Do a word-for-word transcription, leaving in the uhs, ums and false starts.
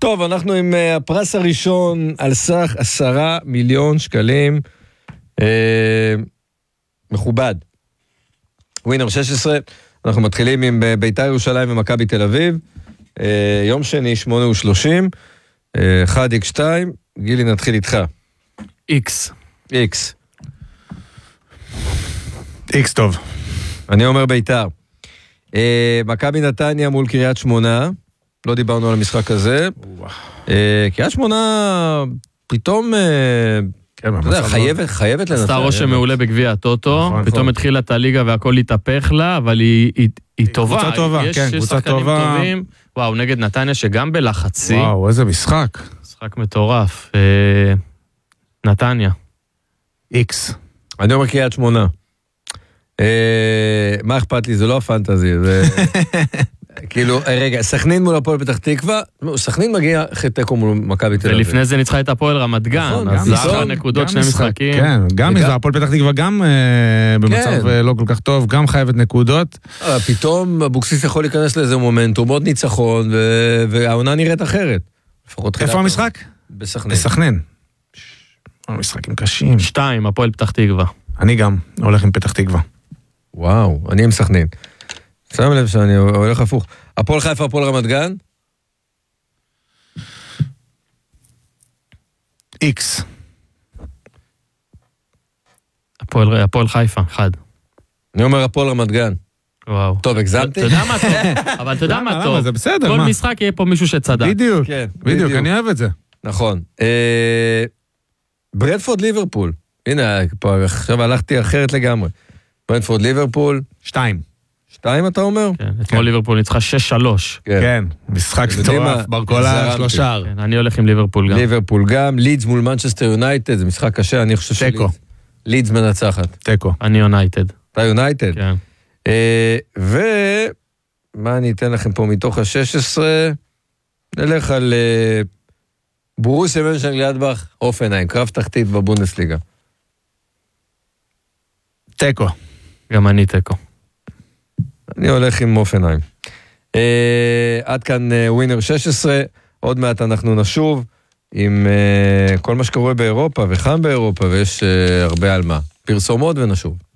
טוב, אנחנו עם הפרס הראשון על סך עשרה מיליון שקלים. אה, מכובד. ווינר שש עשרה, אנחנו מתחילים עם בית"ר ירושלים ומכבי תל אביב. אה, יום שני, שמונה ושלושים. אה, אחד איקס שתיים. גילי, נתחיל איתך. איקס. איקס. איקס טוב. אני אומר בית"ר. אה, מכבי נתניה מול קריית שמונה. לא דיברנו על המשחק הזה. אה, קריית שמונה פתאום... אה, אתה יודע, חייבת, חייבת לנצח. עשתה רושם מעולה בגביע הטוטו, פתאום התחילה את הליגה והכל התהפך לה, אבל היא טובה. קבוצה טובה, כן, קבוצה טובה. וואו, נגד נתניה שגם בלחצי. וואו, איזה משחק. משחק מטורף. נתניה. איקס. אני אומר קריית שמונה. מה אכפת לי? זה לא הפנטזי, זה... כאילו, רגע, סכנין מול הפועל פתח תקווה, סכנין מגיע אחרי תיקו מול מכבי תל אביב. ולפני זה ניצחה את הפועל רמת גן, אז זה אחלה נקודות, שני משחקים. כן, גם מזה, הפועל פתח תקווה גם במצב לא כל כך טוב, גם חייבת נקודות. פתאום אבוקסיס יכול להיכנס לאיזה מומנטום, עוד ניצחון, והעונה נראית אחרת. איפה המשחק? בסכנין. בסכנין. המשחקים קשים. שתיים, הפועל פתח תקווה. אני גם הולך עם פתח תקווה. וואו, אני עם סכנין. שם לב שאני הולך הפוך. הפועל חיפה, הפועל רמת גן? איקס. הפועל, הפועל חיפה, אחד. אני אומר הפועל רמת גן. וואו. טוב, הגזמתי? אתה יודע מה טוב, אבל אתה יודע מה טוב. זה בסדר, כל מה? משחק יהיה פה מישהו שצדק. בדיוק, כן, בדיוק, אני אוהב את זה. נכון. ברדפורד ליברפול. הנה, עכשיו הלכתי אחרת לגמרי. ברדפורד ליברפול. שתיים. שתיים אתה אומר? כן, אתמול ליברפול ניצחה שש שלוש. כן, משחק מטורף, ברקולה שלושה. אני הולך עם ליברפול גם. ליברפול גם, לידס מול מנצ'סטר יונייטד, זה משחק קשה, אני חושב תיקו. לידס מנצחת. תיקו. אני יונייטד. אתה יונייטד? כן. ומה אני אתן לכם פה מתוך ה-שש עשרה? נלך על בורוסיה מנשנגלדבך, אופנהיים, קרב תחתית בבונדסליגה. תיקו. גם אני תיקו. אני הולך עם אופנהיים. עד כאן ווינר שש עשרה, עוד מעט אנחנו נשוב עם כל מה שקורה באירופה וחם באירופה, ויש הרבה על מה. פרסומות ונשוב.